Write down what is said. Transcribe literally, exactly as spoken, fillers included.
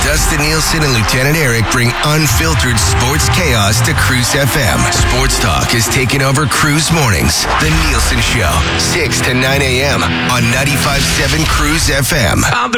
Dustin Nielsen and Lieutenant Eric bring unfiltered sports chaos to Cruise F M. Sports talk is taking over Cruise Mornings. The Nielsen Show, six to nine a.m. on ninety-five point seven Cruise F M. On the